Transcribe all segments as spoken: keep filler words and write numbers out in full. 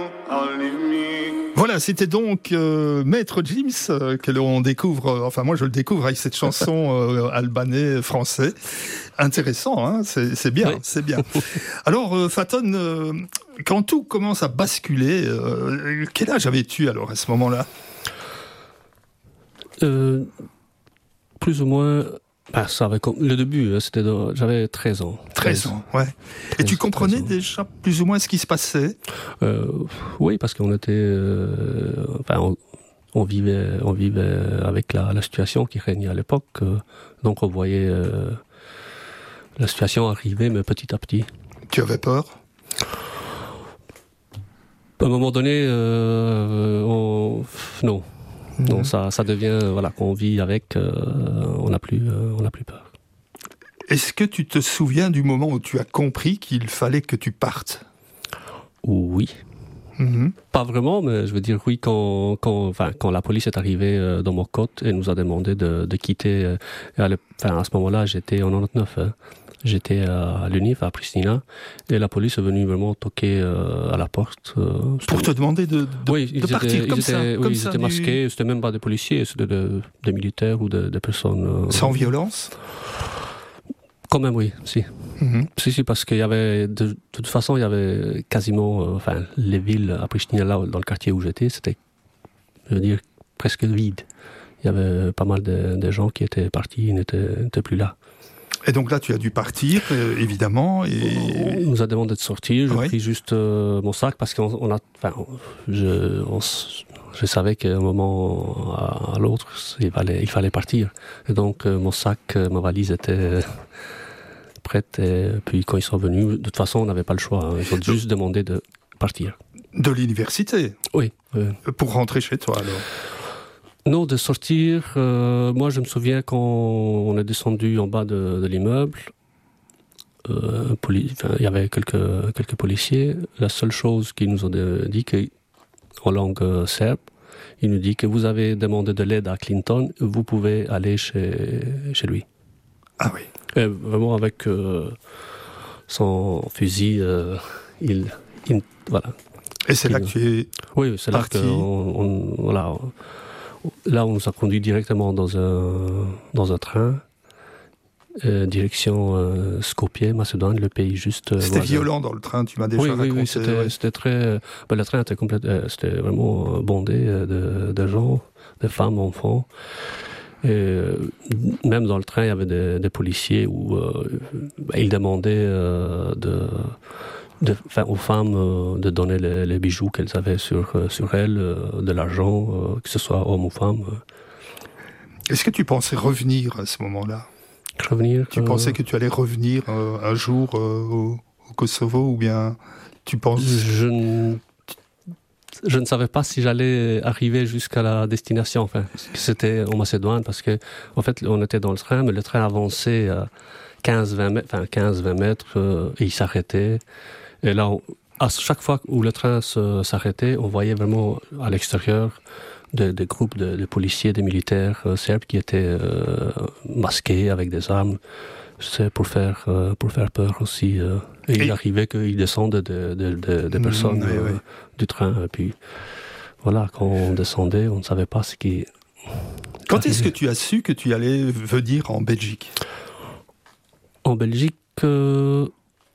Voilà, c'était donc euh, Maître Gims euh, que l'on découvre, euh, enfin moi je le découvre avec cette chanson euh, albanais-français. Intéressant, hein, c'est, c'est bien, oui. c'est bien. Alors euh, Faton, euh, quand tout commence à basculer, euh, quel âge avais-tu alors à ce moment-là ? euh, Plus ou moins... Ah, ça avait, le début, c'était de, j'avais treize ans. treize ans, ouais. Et tu comprenais déjà plus ou moins ce qui se passait ? euh, Oui, parce qu'on était... Euh, enfin, on, on, vivait, on vivait avec la, la situation qui régnait à l'époque. Euh, donc on voyait euh, la situation arriver, mais petit à petit. Tu avais peur ? À un moment donné, euh, on, non. Non, ça, ça devient, voilà, qu'on vit avec, euh, on n'a plus, euh, on n'a plus peur. Est-ce que tu te souviens du moment où tu as compris qu'il fallait que tu partes ? Oui. Mm-hmm. Pas vraiment, mais je veux dire oui quand, quand, enfin, quand la police est arrivée dans mon côte et nous a demandé de, de quitter. Euh, à, le, enfin, à ce moment-là, j'étais en quatre-vingt-dix-neuf. Hein. J'étais à l'U N I F, à Pristina, et la police est venue vraiment toquer euh, à la porte. Euh, Pour te demander de, de, oui, de partir étaient, comme ils ça étaient, comme Oui, ça, ils étaient du... masqués, c'était même pas des policiers, c'était de, des militaires ou des de personnes... Euh... Sans violence ? Quand même, oui, si. Mm-hmm. Si, si, parce qu'il y avait... De, de toute façon, il y avait quasiment... Euh, enfin, les villes à Pristina, là, dans le quartier où j'étais, c'était, je veux dire, presque vide. Il y avait pas mal de, de gens qui étaient partis, ils n'étaient, n'étaient plus là. Et donc là, tu as dû partir, euh, évidemment. Et... On nous a demandé de sortir. J'ai oui. pris juste euh, mon sac parce qu'on on a. Enfin, je, on, je savais qu'à un moment à, à l'autre, il fallait, il fallait partir. Et donc euh, mon sac, ma valise était prête. Et puis quand ils sont venus, de toute façon, on n'avait pas le choix. Hein. Ils ont juste demandé de partir. De l'université ? Oui. Euh... Pour rentrer chez toi, alors ? Non, de sortir, euh, moi je me souviens quand on est descendu en bas de, de l'immeuble, euh, poli- il y avait quelques, quelques policiers. La seule chose qu'ils nous ont dit, que, en langue euh, serbe, ils nous disent que vous avez demandé de l'aide à Clinton, vous pouvez aller chez, chez lui. Ah oui. Et vraiment avec euh, son fusil, euh, il, il... Voilà. Et c'est il, là que tu es Oui, c'est parti. là que on, on, voilà, on, Là, on nous a conduit directement dans un, dans un train, euh, direction euh, Skopje, Macédoine, le pays juste... Euh, c'était voisin. Violent dans le train, tu m'as déjà oui, raconté. Oui, oui, c'était, ouais. c'était très... Ben, le train était, complète, euh, c'était vraiment bondé de, de gens, de femmes, enfants. Et euh, même dans le train, il y avait des, des policiers où euh, ben, ils demandaient euh, de... De, enfin, aux femmes euh, de donner les, les bijoux qu'elles avaient sur, euh, sur elles, euh, de l'argent, euh, que ce soit homme ou femme. Euh. Est-ce que tu pensais revenir à ce moment-là ? Revenir Tu euh... pensais que tu allais revenir euh, un jour euh, au, au Kosovo ou bien tu penses... Je, n... je ne savais pas si j'allais arriver jusqu'à la destination, enfin, que c'était en Macédoine, parce que en fait, on était dans le train, mais le train avançait à quinze vingt mètres, enfin, quinze vingt mètres euh, et il s'arrêtait. Et là, on, à chaque fois où le train se, s'arrêtait, on voyait vraiment à l'extérieur des, des groupes de, de policiers, des militaires euh, serbes qui étaient euh, masqués avec des armes. C'est pour faire, euh, pour faire peur aussi. Euh. Et, et il arrivait qu'ils descendent de, de, de, de personnes mmh, oui, euh, oui. du train. Et puis, voilà, quand on descendait, on ne savait pas ce qui... Quand arrivait. Est-ce que tu as su que tu allais venir en Belgique ? En Belgique... Euh...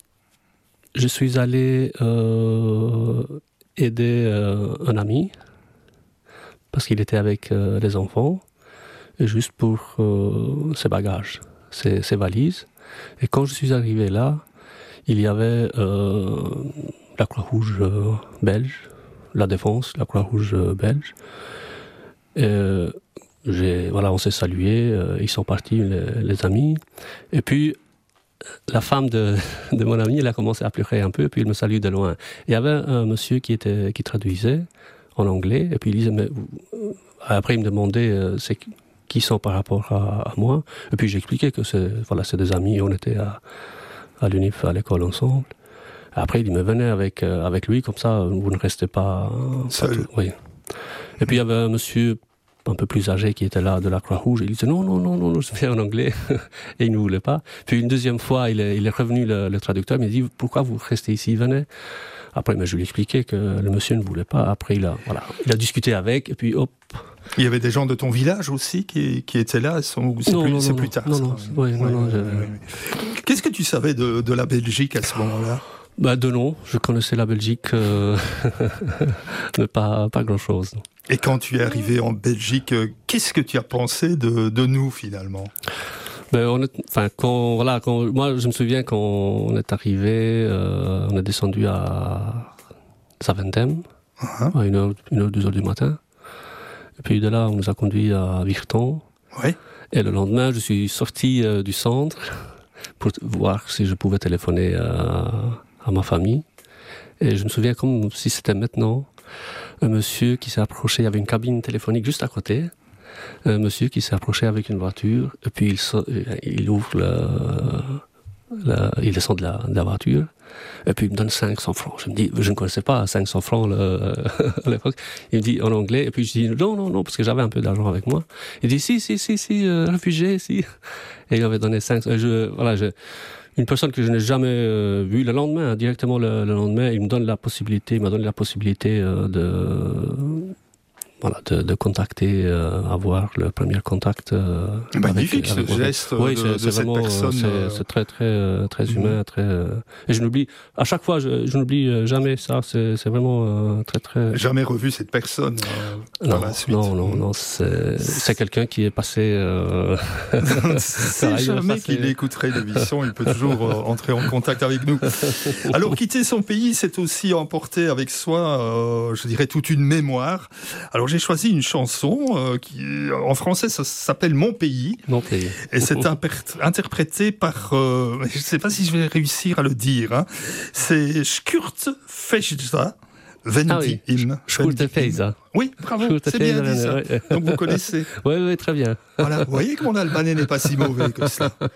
Je suis allé euh, aider euh, un ami parce qu'il était avec euh, les enfants, et juste pour euh, ses bagages, ses, ses valises. Et quand je suis arrivé là, il y avait euh, la Croix-Rouge euh, belge, la Défense, la Croix-Rouge euh, belge. Et, j'ai, voilà, on s'est salué, euh, ils sont partis, les, les amis. Et puis, la femme de, de mon ami, elle a commencé à pleurer un peu, puis il me salue de loin. Il y avait un monsieur qui, était, qui traduisait en anglais, et puis il disait, mais après il me demandait euh, c'est, qui sont par rapport à, à moi, et puis j'expliquais que c'est, voilà, c'est des amis, on était à, à l'U N I F, à l'école ensemble. Après il me venait avec, euh, avec lui, comme ça vous ne restez pas... Seul. Pas tout, oui. Et puis il y avait un monsieur un peu plus âgé qui était là de la Croix-Rouge. Il disait non, non, non, non, je fais en anglais. Et il ne voulait pas. Puis une deuxième fois, il est, il est revenu, le, le traducteur, il m'a dit pourquoi vous restez ici, venez. Après, mais je lui ai expliqué que le monsieur ne voulait pas. Après, il a, voilà, il a discuté avec, et puis hop. Il y avait des gens de ton village aussi qui, qui étaient là, ou c'est non, plus, non, c'est non, plus tard. Non, non, ouais, non, non, je... Qu'est-ce que tu savais de, de la Belgique à ce moment-là? Bah, de nom, je connaissais la Belgique, euh... mais pas, pas grand-chose. Et quand tu es arrivé en Belgique, qu'est-ce que tu as pensé de, de nous finalement? Ben, on est, enfin, quand, voilà, quand, moi, je me souviens quand on est arrivé, euh, on est descendu à Zaventem, uh-huh. à une heure, une heure, deux heures du matin. Et puis de là, on nous a conduits à Virton. Oui. Et le lendemain, je suis sorti euh, du centre pour voir si je pouvais téléphoner euh, à ma famille. Et je me souviens comme si c'était maintenant, un monsieur qui s'est approché, il y avait une cabine téléphonique juste à côté. Un monsieur qui s'est approché avec une voiture, et puis il, so, il ouvre le, le, il descend de la, de la voiture, et puis il me donne cinq cents francs. Je me dis, je ne connaissais pas cinq cents francs le, à l'époque. Il me dit en anglais, et puis je dis non, non, non, parce que j'avais un peu d'argent avec moi. Il dit si, si, si, si, euh, réfugié, si. Et il m'avait donné cinq cents. Je, voilà, je, une personne que je n'ai jamais euh, vue le lendemain, directement le, le lendemain, il me donne la possibilité, il m'a donné la possibilité euh, de Voilà, de, de contacter, euh, avoir le premier contact. Euh, Magnifique avec, ce avec geste oui, de, c'est, de c'est cette vraiment, personne. C'est, euh... c'est très, très, très humain, mmh. très. Euh, et je n'oublie, à chaque fois, je, je n'oublie jamais ça. C'est, c'est vraiment euh, très, très. Jamais revu cette personne euh, non, par la suite. Non, non, non, c'est, c'est quelqu'un qui est passé. Euh... c'est jamais passé... qu'il écouterait l'émission, il peut toujours euh, entrer en contact avec nous. Alors, quitter son pays, c'est aussi emporter avec soi, euh, je dirais, toute une mémoire. Alors, j'ai choisi une chanson. Euh, qui, en français, ça s'appelle Mon pays. Mon pays. Et c'est imper- interprété par, euh, je ne sais pas si je vais réussir à le dire, hein, c'est Skurt Fejza. Wenn die im. Skurt Fejza. Oui, bravo, Skurt c'est bien dit ça. Ouais. Donc vous connaissez. Oui, oui, très bien. Voilà, vous voyez que mon albanais n'est pas si mauvais que cela.